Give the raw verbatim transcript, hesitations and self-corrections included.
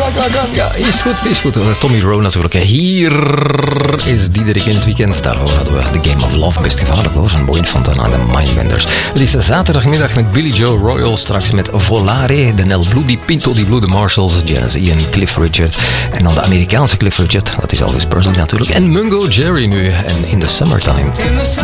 Ja, is goed, is goed. Tommy Rowe natuurlijk. Hier is Diederik in het weekend. Daarvoor hadden we The Game of Love. Best gevaarlijk hoor, van Boyd Fontana en de Mindbenders. Het is zaterdagmiddag met Billy Joe Royal. Straks met Volare, de Nel Blue, die Pinto, die Blue, de Marshalls, Janis Ian, Cliff Richard. En dan de Amerikaanse Cliff Richard. Dat is Elvis Presley natuurlijk. En Mungo Jerry nu. En In the Summertime.